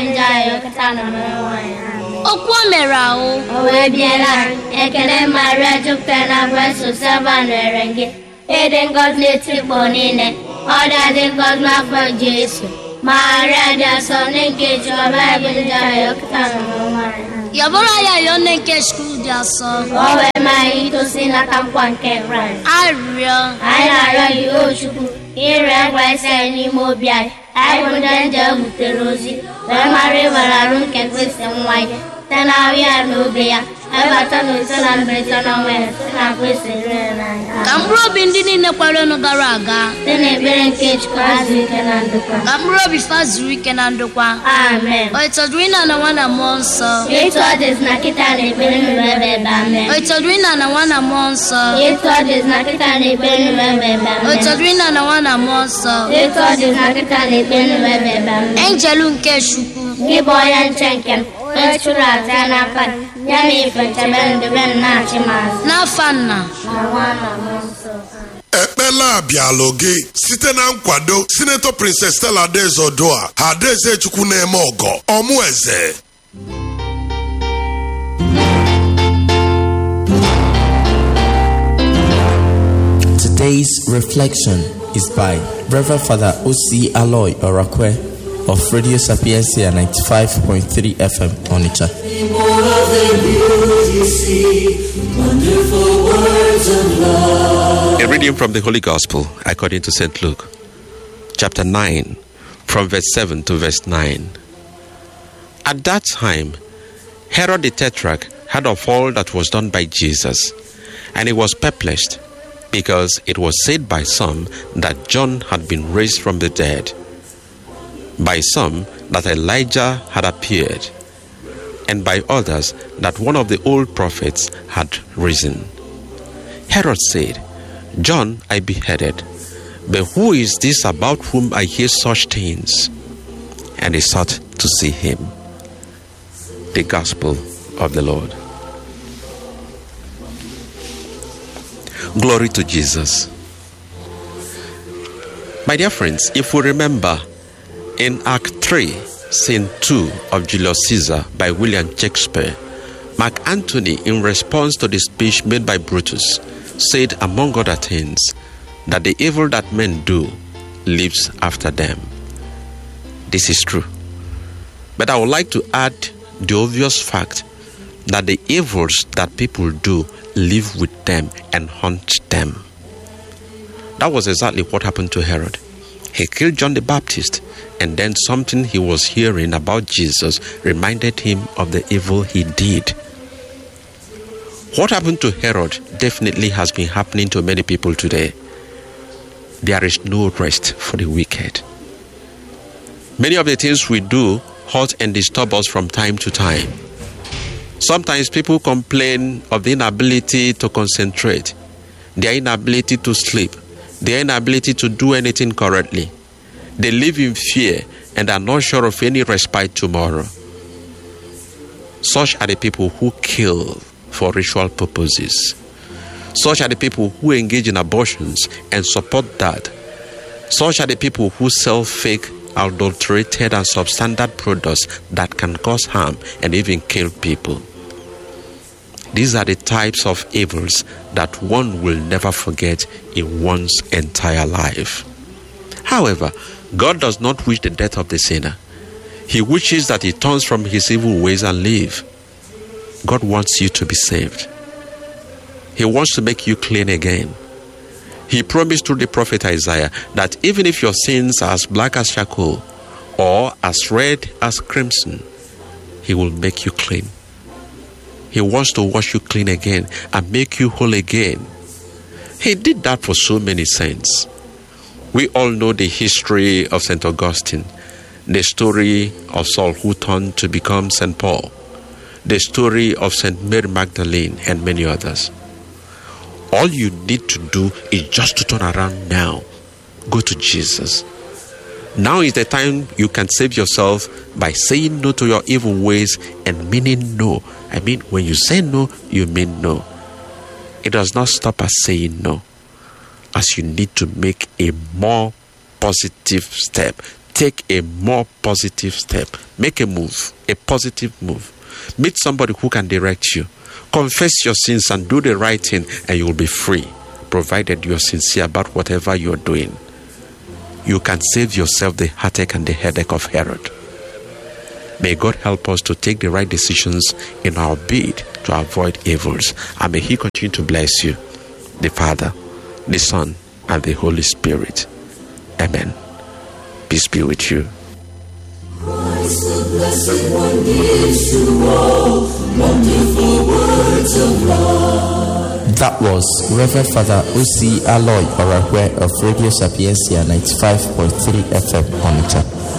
Okwamerao, Owebiela, Ekele Maria Jupena Bresso Seven Renge, Eden God native bonine, Order the God not for Jesus. Maria, the son engaged your Bible, Yaboraya, your naked school, just so. Oh, my, to sin a camp can run. I you, here I say any more beer. I would enter with the rosy. When my river, I don't get with some white. Then I have no beer. I turn with some better on when I wish it. Come Robin didn't know Palano Garaga. Then a very cage class we can understand. Come Robbie fast we can understand. Amen. It's a dream and a one a monster. It's what is Nakita and a baby. It's a dream and a one a monster. It's what is Nakita and a baby. It's a dream and a one a monster. It's what is Nakita and a baby. Angel Keshu. Give boy and Chankin. Ekpela bialoge site na nkwado Senator Princess Stella Adezodoa Hadeze Chukwu na-eme ogo Omueze. Today's reflection is by Reverend Father O.C. Aloy Orakwe of Radio Sapiencia 95.3 FM Onitsha. A reading from the Holy Gospel according to St. Luke, chapter 9, from verse 7 to verse 9. At that time, Herod the Tetrarch heard of all that was done by Jesus, and he was perplexed, because it was said by some that John had been raised from the dead, by some that Elijah had appeared, and by others that one of the old prophets had risen. Herod said, John I beheaded, but who is this about whom I hear such things? And he sought to see him. The Gospel of the Lord. Glory to Jesus. My dear friends, if we remember, in Act 3, Scene 2 of Julius Caesar by William Shakespeare, Mark Antony, in response to the speech made by Brutus, said, among other things, that the evil that men do lives after them. This is true. But I would like to add the obvious fact that the evils that people do live with them and haunt them. That was exactly what happened to Herod. He killed John the Baptist, and then something he was hearing about Jesus reminded him of the evil he did. What happened to Herod definitely has been happening to many people today. There is no rest for the wicked. Many of the things we do hurt and disturb us from time to time. Sometimes people complain of the inability to concentrate, their inability to sleep, their inability to do anything correctly. They live in fear and are not sure of any respite tomorrow. Such are the people who kill for ritual purposes. Such are the people who engage in abortions and support that. Such are the people who sell fake, adulterated and substandard products that can cause harm and even kill people. These are the types of evils that one will never forget in one's entire life. However, God does not wish the death of the sinner. He wishes that he turns from his evil ways and live. God wants you to be saved. He wants to make you clean again. He promised through the prophet Isaiah that even if your sins are as black as charcoal or as red as crimson, he will make you clean. He wants to wash you clean again and make you whole again. He did that for so many saints. We all know the history of St. Augustine, the story of Saul who turned to become St. Paul, the story of St. Mary Magdalene, and many others. All you need to do is just to turn around now. Go to Jesus. Now is the time you can save yourself by saying no to your evil ways and meaning no. I mean, when you say no, you mean no. It does not stop at saying no, as you need to make a more positive step. take a more positive step. Make a move, a positive move. Meet somebody who can direct you. Confess your sins and do the right thing, and you will be free, provided you are sincere about whatever you are doing. You can save yourself the heartache and the headache of Herod. May God help us to take the right decisions in our bid to avoid evils. And may He continue to bless you, the Father, the Son, and the Holy Spirit. Amen. Peace be with you. Christ, the Blessed One, gives to all wonderful words of love. That was Reverend Father O.C. Aloy Orakwe of Radio Sapiencia 95.3 FM Onitsha.